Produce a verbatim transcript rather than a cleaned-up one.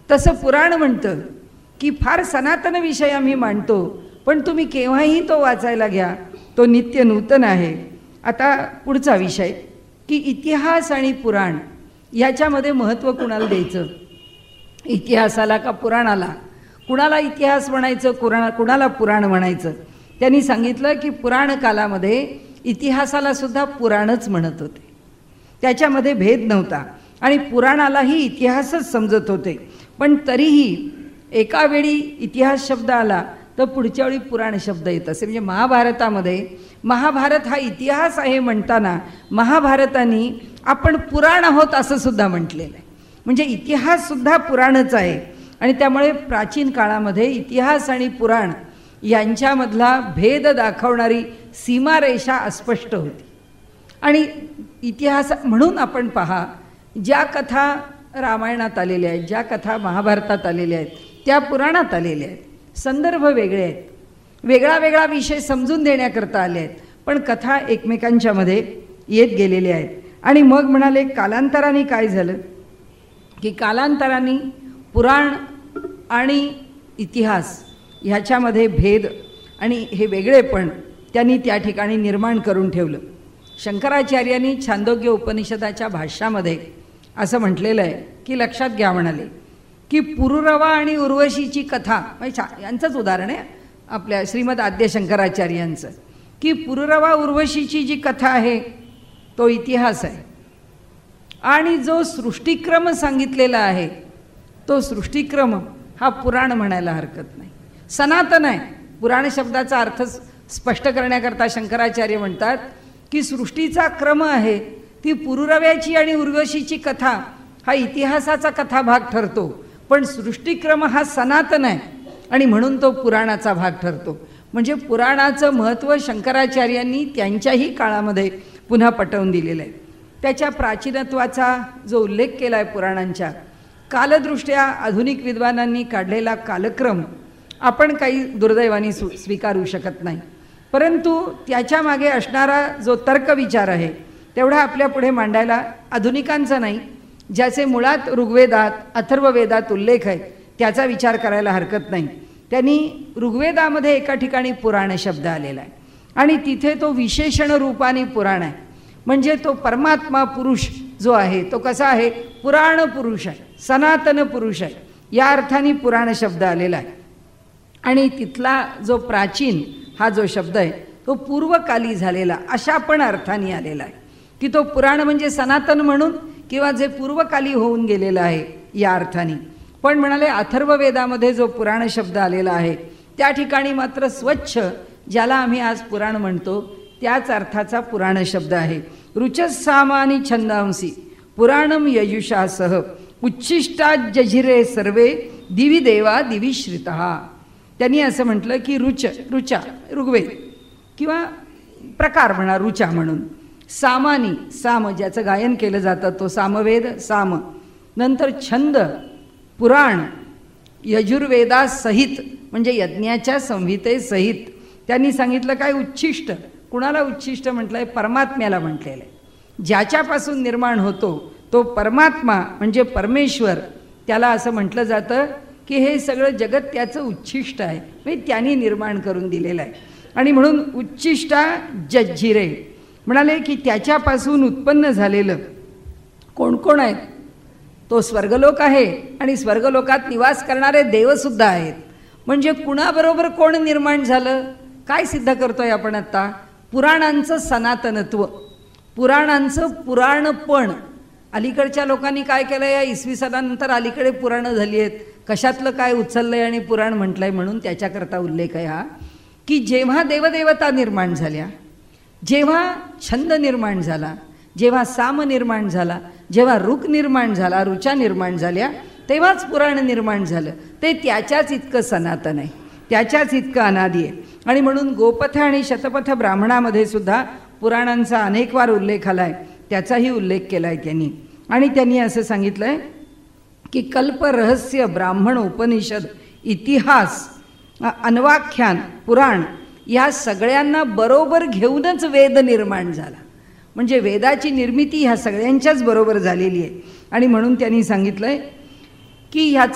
तसं पुराण म्हणतं की फार सनातन विषय आम्ही मांडतो, पण तुम्ही केव्हाही तो वाचायला घ्या, तो नित्य नूतन आहे. आता पुढचा विषय की इतिहास आणि पुराण याच्यामध्ये महत्त्व कुणाला द्यायचं, इतिहासाला का पुराणाला? कुणाला इतिहास म्हणायचं, कुणा कुणाला पुराण म्हणायचं? त्यांनी सांगितलं की पुराण कालामध्ये इतिहासाला सुद्धा पुराणच म्हणत होते, त्याच्यामध्ये भेद नव्हता आणि पुराणालाही इतिहासच समजत होते. पण तरीही एका वेळी इतिहास शब्द आला तर पुढच्या वेळी पुराण शब्द येत असे. म्हणजे महाभारतामध्ये महाभारत हा इतिहास आहे म्हणताना महाभारताने आपण पुराण आहोत असं सुद्धा म्हटलेलं आहे. म्हणजे इतिहाससुद्धा पुराणच आहे. आणि त्यामुळे प्राचीन काळामध्ये इतिहास आणि पुराण यांच्यामधला भेद दाखवणारी सीमारेषा अस्पष्ट होती. आणि इतिहास म्हणून आपण पहा, ज्या कथा रामायणात आलेल्या आहेत, ज्या कथा महाभारतात आलेल्या आहेत, त्या पुराणात आलेल्या आहेत. संदर्भ वेगळे आहेत, वेगळा वेगळा विषय समजून देण्याकरता आले आहेत, पण कथा एकमेकांच्यामध्ये येत गेलेल्या आहेत. आणि मग म्हणाले कालांतराने काय झालं की कालांतराने पुराण आणि इतिहास ह्याच्यामध्ये भेद आणि हे वेगळेपण त्यांनी त्या ठिकाणी निर्माण करून ठेवलं. शंकराचार्यांनी छांदोग्य उपनिषदाच्या भाष्यामध्ये असं म्हटलेलं आहे की लक्षात घ्या, म्हणाले की पुरुरवा आणि उर्वशीची कथा, म्हणजे यांचंच उदाहरण आहे आपल्या श्रीमद आद्य शंकराचार्यांचं, की पुरुरवा उर्वशीची जी कथा आहे तो इतिहास आहे आणि जो सृष्टिक्रम सांगितलेला आहे तो सृष्टिक्रम हा पुराण म्हणायला हरकत नाही, सनातन आहे. पुराण शब्दाचा अर्थ स्पष्ट करण्याकरता शंकराचार्य म्हणतात की सृष्टीचा क्रम आहे ती पुरुरव्याची आणि उर्वशीची कथा हा इतिहासाचा कथा भाग ठरतो, पण सृष्टिक्रम हा सनातन आहे आणि म्हणून तो पुराणाचा भाग ठरतो. म्हणजे पुराणाचं महत्त्व शंकराचार्यांनी त्यांच्याही काळामध्ये पुन्हा पटवून दिलेलं आहे. त्याच्या प्राचीनत्वाचा जो उल्लेख केला आहे पुराणांच्या, कालदृष्ट्या आधुनिक विद्वानांनी काढलेला कालक्रम आपण काही दुर्दैवाने स्वी स्वीकारू शकत नाही, परंतु त्याच्या मागे असणारा जो तर्कविचार आहे तेवढा आपल्या पुढे मांडायला आधुनिकांचा नाही, ज्याचे मुळात ऋग्वेदात अथर्ववेदात उल्लेख आहे त्याचा विचार करायला हरकत नाही. त्यांनी ऋग्वेदामध्ये एका ठिकाणी पुराण शब्द आलेला आहे आणि तिथे तो विशेषण रूपाने पुराण आहे. म्हणजे तो परमात्मा पुरुष जो आहे तो कसा आहे, पुराण पुरुष आहे, सनातन पुरुष आहे, या अर्थाने पुराण शब्द आलेला आहे. आणि तिथला जो प्राचीन हा जो शब्द आहे तो पूर्वकाली झालेला अशा पण अर्थाने आलेला आहे की तो पुराण म्हणजे सनातन म्हणून किंवा जे पूर्वकाली होऊन गेलेलं आहे या अर्थाने. पण म्हणाले अथर्ववेदामध्ये जो पुराण शब्द आलेला आहे त्या ठिकाणी मात्र स्वच्छ ज्याला आम्ही आज पुराण म्हणतो त्याच अर्थाचा पुराण शब्द आहे. रुचसामानी छंदांसी पुराणम यजुषासह उच्छिष्टा जझिरे सर्वे दिवी देवा दिवी श्रितः. त्यांनी असं म्हटलं की रुच रुचा ऋग्वेद किंवा प्रकार म्हणा रुचा म्हणून, सामानी साम ज्याचं गायन केलं जातं तो सामवेद साम, नंतर छंद पुराण यजुर्वेदासहित म्हणजे यज्ञाच्या संहितेसहित. त्यांनी सांगितलं काय उच्छिष्ट, कुणाला उच्छिष्ट म्हटलंय, परमात्म्याला म्हटलेलं आहे. ज्याच्यापासून निर्माण होतो तो परमात्मा म्हणजे परमेश्वर, त्याला असं म्हटलं जातं की हे सगळं जगत त्याचं उच्छिष्ट आहे, म्हणजे त्यांनी निर्माण करून दिलेलं आहे. आणि म्हणून उच्छिष्टा जज्जिरे म्हणाले की त्याच्यापासून उत्पन्न झालेलं कोण कोण आहेत, तो स्वर्गलोक आहे आणि स्वर्गलोकात निवास करणारे देवसुद्धा आहेत. म्हणजे कुणाबरोबर कोण निर्माण झालं, काय सिद्ध करतोय आपण आत्ता, पुराणांचं सनातनत्व, पुराणांचं पुराणपण. अलीकडच्या लोकांनी काय केलं, या इसवी सनानंतर अलीकडे पुराणं झाली आहेत, कशातलं काय उचललंय आणि पुराण म्हटलंय म्हणून त्याच्याकरता उल्लेख आहे हा की जेव्हा देवदेवता निर्माण झाल्या, जेव्हा छंद निर्माण झाला, जेव्हा साम निर्माण झाला, जेव्हा ऋक निर्माण झाला, रुचा निर्माण झाल्या, तेव्हाच पुराण निर्माण झालं. ते त्याच्याच इतकं सनातन आहे, त्याच्याच इतकं अनादी आहे. आणि म्हणून गोपथ आणि शतपथ ब्राह्मणामध्ये सुद्धा पुराणांचा अनेक वार उल्लेख आला आहे, त्याचाही उल्लेख केला आहे त्यांनी. आणि त्यांनी असं सांगितलं आहे की कल्परहस्य ब्राह्मण उपनिषद इतिहास अन्वाख्यान पुराण या सगळ्यांना बरोबर घेऊनच वेद निर्माण झाला. म्हणजे वेदाची निर्मिती ह्या सगळ्यांच्याच बरोबर झालेली आहे. आणि म्हणून त्यांनी सांगितलं आहे की ह्याचं